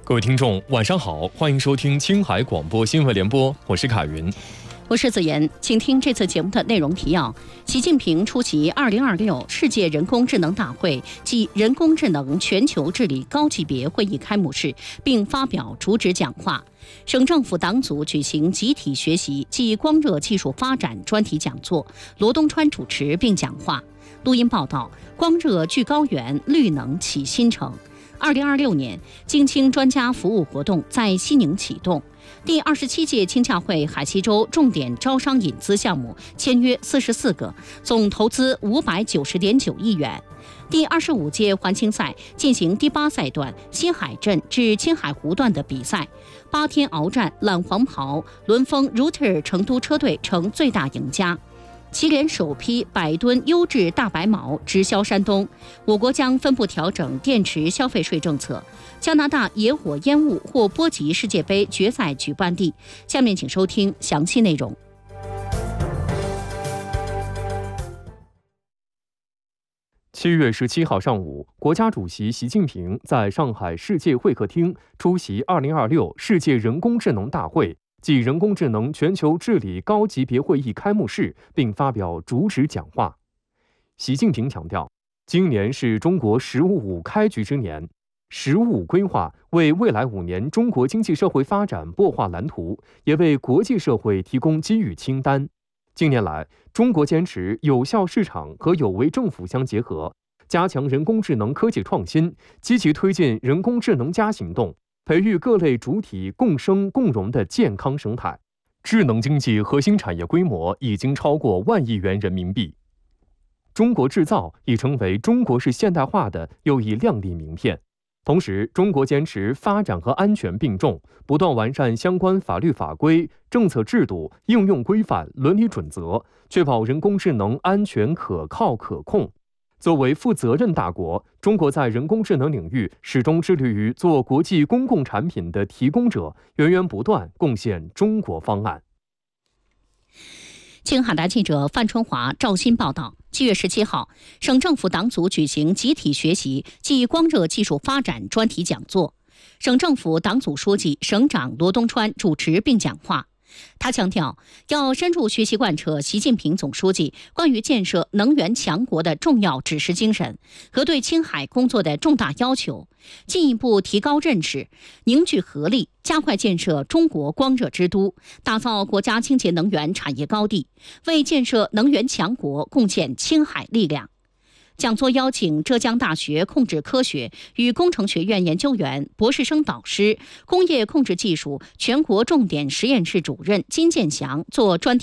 各位听众，晚上好，欢迎收听青海广播新闻联播，我是凯云。 我是子妍，请听这次节目的内容提要。习近平出席2026世界人工智能大会暨人工智能全球治理高级别会议开幕式，并发表主旨讲话。省政府党组举行集体学习暨光热技术发展专题讲座，罗东川主持并讲话。录音报道：光热聚高原，绿能启新城。2026年京青专家服务活动在西宁启动。第27届青洽会海西州重点招商引资项目签约44个，总投资590.9亿元。第25届环青赛进行第8赛段新海镇至青海湖段的比赛，8天鏖战揽黄袍，轮风 Router 成都车队成最大赢家。祁连首批100吨优质大白毛直销山东，我国将分步调整电池消费税政策。加拿大野火烟雾或波及世界杯决赛举办地。下面请收听详细内容。 7月17号上午，国家主席习近平在上海世界会客厅出席2026世界人工智能大会暨人工智能全球治理高级别会议开幕式，并发表主旨讲话。习近平强调，今年是中国“十五五”开局之年，“十五五”规划为未来5年中国经济社会发展擘画蓝图，也为国际社会提供机遇清单。近年来，中国坚持有效市场和有为政府相结合，加强人工智能科技创新，积极推进人工智能行动，培育各类主体共生共荣的健康生态。智能经济核心产业规模已经超过1万亿元人民币。中国制造已成为中国式现代化的又一亮丽名片。同时，中国坚持发展和安全并重，不断完善相关法律法规、政策制度、应用规范、伦理准则，确保人工智能安全、可靠、可控。作为负责任大国，中国在人工智能领域始终致力于做国际公共产品的提供者，源源不断贡献中国方案。 青海台记者范春华、赵鑫报道。7月17号，省政府党组举行集体学习暨光热技术发展专题讲座，省政府党组书记、省长罗东川主持并讲话。他强调，要深入学习贯彻习近平总书记关于建设能源强国的重要指示精神和对青海工作的重大要求，进一步提高认识，凝聚合力，加快建设中国光热之都，打造国家清洁能源产业高地，为建设能源强国贡献青海力量。讲座邀请浙江大学控制科学与工程学院研究员、博士生导师、工业控制技术全国重点实验室主任金建祥做专题